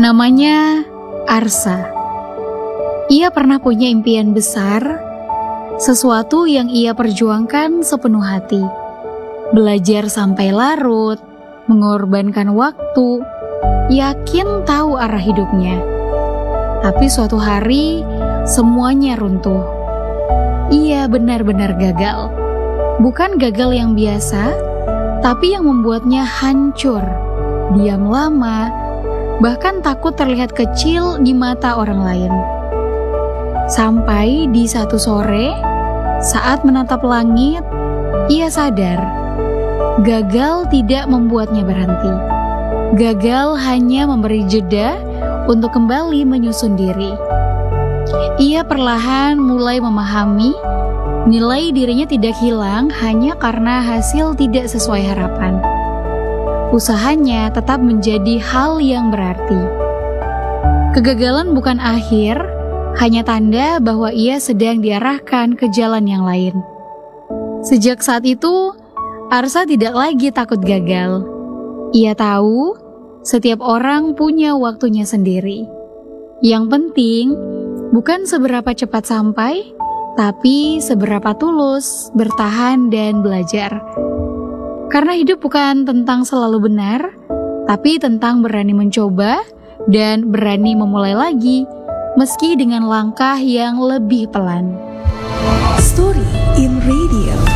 Namanya Arsa. Ia pernah punya impian besar, sesuatu yang ia perjuangkan sepenuh hati. Belajar sampai larut, mengorbankan waktu, yakin tahu arah hidupnya. Tapi suatu hari, semuanya runtuh. Ia benar-benar gagal. Bukan gagal yang biasa, tapi yang membuatnya hancur, diam lama, bahkan takut terlihat kecil di mata orang lain. Sampai di satu sore, saat menatap langit, ia sadar, gagal tidak membuatnya berhenti. Gagal hanya memberi jeda untuk kembali menyusun diri. Ia perlahan mulai memahami, nilai dirinya tidak hilang hanya karena hasil tidak sesuai harapan. Usahanya tetap menjadi hal yang berarti. Kegagalan bukan akhir, hanya tanda bahwa ia sedang diarahkan ke jalan yang lain. Sejak saat itu, Arsa tidak lagi takut gagal. Ia tahu setiap orang punya waktunya sendiri. Yang penting bukan seberapa cepat sampai, tapi seberapa tulus bertahan dan belajar. Karena hidup bukan tentang selalu benar, tapi tentang berani mencoba dan berani memulai lagi, meski dengan langkah yang lebih pelan. Story in Radio.